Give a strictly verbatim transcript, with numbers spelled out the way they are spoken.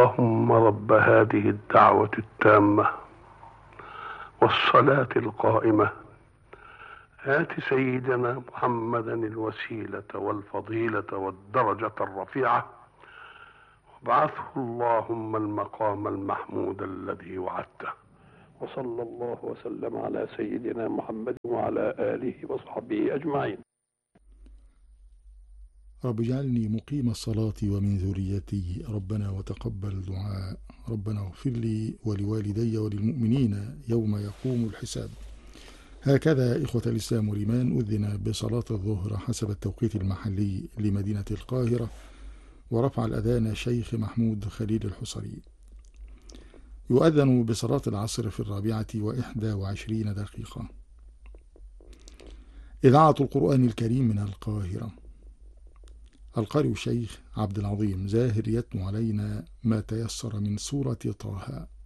اللهم رب هذه الدعوة التامة والصلاة القائمة آت سيدنا محمدا الوسيلة والفضيلة والدرجة الرفيعة وابعثه اللهم المقام المحمود الذي وعدته. وصلى الله وسلم على سيدنا محمد وعلى آله وصحبه أجمعين. رب اجعلني مقيم الصلاة ومن ذريتي، ربنا وتقبل دعاء، ربنا اغفر لي ولوالدي وللمؤمنين يوم يقوم الحساب. هكذا إخوة الإسلام والإيمان أذن بصلاة الظهر حسب التوقيت المحلي لمدينة القاهرة، ورفع الأذان شيخ محمود خليل الحصري. يؤذن بصلاة العصر في الرابعة وإحدى وعشرين دقيقة. إذاعة القرآن الكريم من القاهرة. القارئ الشيخ عبد العظيم زاهر يتلو علينا ما تيسر من سورة طه.